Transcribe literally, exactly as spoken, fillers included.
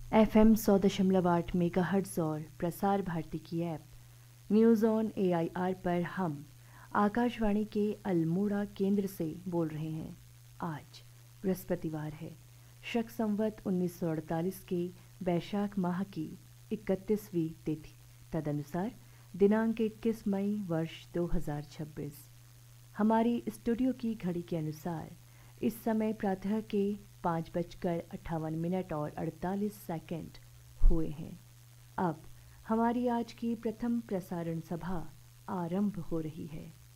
F M सौ दशमलव आठ मेगा हर्ट्ज़ और प्रसार भारती की app news on A I R पर हम आकाशवाणी के अल्मोड़ा केंद्र से बोल रहे हैं। आज बृहस्पतिवार है, शक संवत उन्नीस सौ अड़तालीस के वैशाख माह की इकतीसवीं तिथि, तदनुसार दिनांक इक्कीस मई वर्ष दो हज़ार छब्बीस। हमारी स्टूडियो की घड़ी के अनुसार इस समय प्रातः के पाँच बजकर अट्ठावन मिनट और अड़तालीस सेकंड हुए हैं। अब हमारी आज की प्रथम प्रसारण सभा आरंभ हो रही है।